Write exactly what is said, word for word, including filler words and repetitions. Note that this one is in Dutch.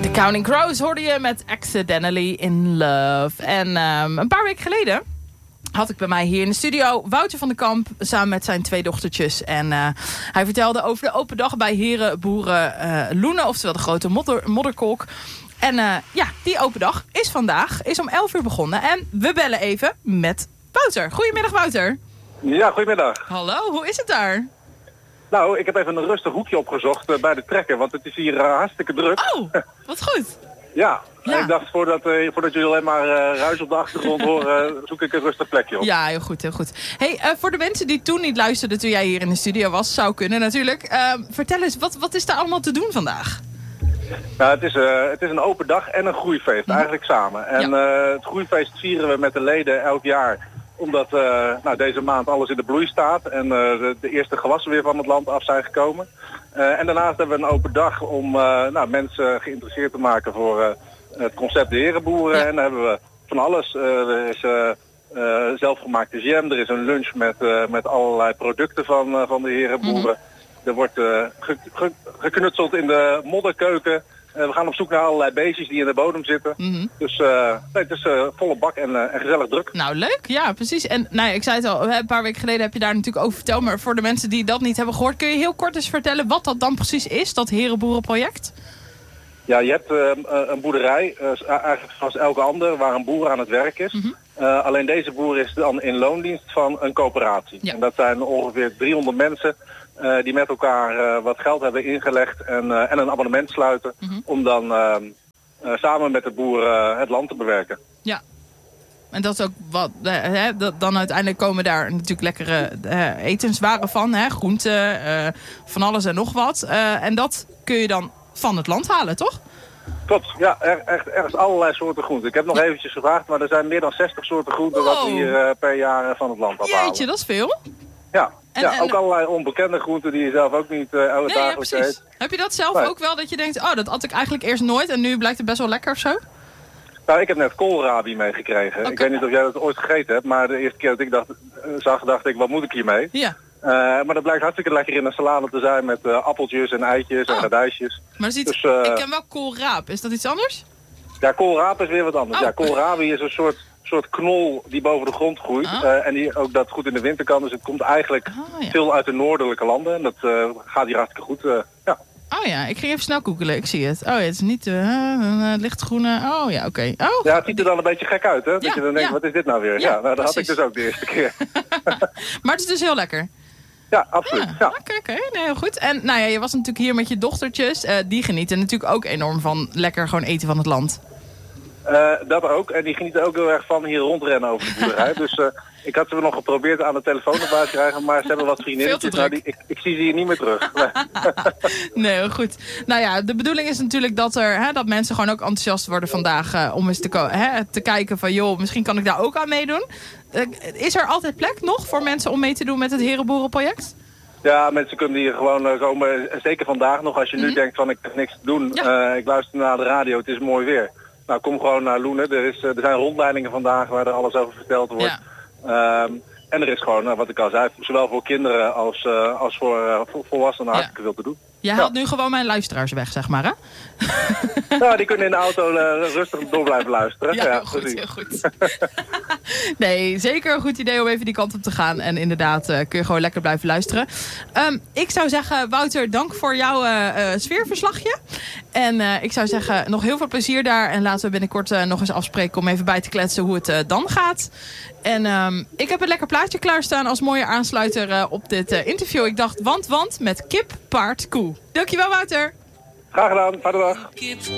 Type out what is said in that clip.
Counting Crows hoorde je met Accidentally in Love. En um, een paar weken geleden had ik bij mij hier in de studio Wouter van den Kamp samen met zijn twee dochtertjes. En uh, hij vertelde over de open dag bij Heren Boeren uh, Loenen, oftewel de grote modder, modderkolk. En uh, ja, die open dag is vandaag, is om elf uur begonnen. En we bellen even met Wouter. Goedemiddag, Wouter. Ja, goedemiddag. Hallo, hoe is het daar? Nou, ik heb even een rustig hoekje opgezocht uh, bij de trekker, want het is hier uh, hartstikke druk. Oh, wat goed. Ja, Ja. ik dacht voordat, uh, voordat jullie alleen maar uh, ruis op de achtergrond horen, uh, zoek ik een rustig plekje op. Ja, heel goed, heel goed. Hey, uh, voor de mensen die toen niet luisterden toen jij hier in de studio was, zou kunnen natuurlijk. Uh, vertel eens, wat, wat is daar allemaal te doen vandaag? Nou, het, is, uh, het is een open dag en een groeifeest, Hm. eigenlijk samen. En Ja. uh, het groeifeest vieren we met de leden elk jaar, omdat uh, nou, deze maand alles in de bloei staat en uh, de, de eerste gewassen weer van het land af zijn gekomen. Uh, en daarnaast hebben we een open dag om uh, nou, mensen geïnteresseerd te maken voor uh, het concept de Herenboeren. Ja. En dan hebben we van alles. Uh, er is uh, uh, zelfgemaakte jam, er is een lunch met, uh, met allerlei producten van, uh, van de Herenboeren. Mm-hmm. Er wordt uh, ge ge geknutseld in de modderkeuken. Uh, we gaan op zoek naar allerlei beestjes die in de bodem zitten. Mm-hmm. Dus uh, nee, het is uh, volle bak en, uh, en gezellig druk. Nou, leuk. Ja, precies. En nou ja, ik zei het al, een paar weken geleden heb je daar natuurlijk over verteld. Maar voor de mensen die dat niet hebben gehoord, kun je heel kort eens vertellen wat dat dan precies is, dat Herenboerenproject? Ja, je hebt uh, een boerderij, uh, eigenlijk zoals elke ander, waar een boer aan het werk is. Mm-hmm. Uh, alleen deze boer is dan in loondienst van een coöperatie. Ja. En dat zijn ongeveer driehonderd mensen uh, die met elkaar uh, wat geld hebben ingelegd en, uh, en een abonnement sluiten. Mm-hmm. Om dan uh, uh, samen met de boer uh, het land te bewerken. Ja. En dat is ook wat, eh, hè, dat, dan uiteindelijk komen daar natuurlijk lekkere eh, etenswaren van, hè, groenten, eh, van alles en nog wat. Uh, en dat kun je dan van het land halen, toch? Klopt, ja, er, echt, ergens allerlei soorten groenten. Ik heb nog eventjes gevraagd, maar er zijn meer dan zestig soorten groenten wat we Wow. hier uh, per jaar uh, van het land afhalen. Jeetje, dat is veel. Ja, En- ja en- ook allerlei onbekende groenten die je zelf ook niet uh, elke Nee, ja, dagelijks precies. eet. Heb je dat zelf Nee. ook wel, dat je denkt, oh, dat had ik eigenlijk eerst nooit en nu blijkt het best wel lekker of zo? Nou, ik heb net koolrabi meegekregen. Oké. Ik weet niet of jij dat ooit gegeten hebt, maar de eerste keer dat ik dacht, uh, zag, dacht ik, wat moet ik hiermee? Ja. Uh, maar dat blijkt hartstikke lekker in een salade te zijn met uh, appeltjes en eitjes en Oh. radijsjes. Maar dat is iets, Dus, uh, ik ken wel koolraap. Is dat iets anders? Ja, koolraap is weer wat anders. Oh. Ja, koolrabi is een soort, soort knol die boven de grond groeit. Oh. Uh, en die ook dat goed in de winter kan. Dus het komt eigenlijk Oh ja. veel uit de noordelijke landen. En dat uh, gaat hier hartstikke goed. Uh, ja. Oh ja, ik ging even snel googelen. Ik zie het. Oh ja, het is niet uh, uh, lichtgroene. Oh ja, oké. Oh, ja, het ziet er dan een beetje gek uit, hè? Dat Ja, je dan denkt, ja. wat is dit nou weer? Ja, Ja, nou, dat had ik precies. dus ook de eerste keer. maar het is dus heel lekker. Ja, absoluut. Ja, Ja. Oké, oké. Nee, heel goed. En nou ja, je was natuurlijk hier met je dochtertjes. Uh, die genieten natuurlijk ook enorm van lekker gewoon eten van het land. Uh, dat ook. En die genieten ook heel erg van hier rondrennen over de boerderij. Dus uh, ik had ze nog geprobeerd aan de telefoon erbij te krijgen. Maar ze hebben wat vriendinnetjes. Veel te Nou, druk. die, ik, ik zie ze hier niet meer terug. Nee. Nee, heel goed. Nou ja, de bedoeling is natuurlijk dat, er, hè, dat mensen gewoon ook enthousiast worden vandaag. Uh, om eens te, ko- hè, te kijken van, joh, misschien kan ik daar ook aan meedoen. Uh, is er altijd plek nog voor mensen om mee te doen met het Herenboerenproject? Ja, mensen kunnen hier gewoon uh, komen. Zeker vandaag nog. Als je nu Mhm. denkt van ik heb niks te doen. Ja. Uh, ik luister naar de radio. Het is mooi weer. Nou, kom gewoon naar Loenen. Er, is, uh, er zijn rondleidingen vandaag waar er alles over verteld wordt. Ja. Um, en er is gewoon, uh, wat ik al zei, zowel voor kinderen als, uh, als voor uh, vol- volwassenen Ja. hartstikke veel te doen. Je haalt nu gewoon mijn luisteraars weg, zeg maar, hè? Nou, die kunnen in de auto uh, rustig door blijven luisteren. Ja, heel goed, precies. heel goed. Nee, zeker een goed idee om even die kant op te gaan. En inderdaad, uh, kun je gewoon lekker blijven luisteren. Um, ik zou zeggen, Wouter, dank voor jouw uh, uh, sfeerverslagje. En uh, ik zou zeggen, nog heel veel plezier daar. En laten we binnenkort uh, nog eens afspreken om even bij te kletsen hoe het uh, dan gaat. En um, ik heb een lekker plaatje klaarstaan als mooie aansluiter uh, op dit uh, interview. Ik dacht, want, want, met kip, paard, koe. Dankjewel, Wouter. Graag gedaan. Fijne dag. Kip,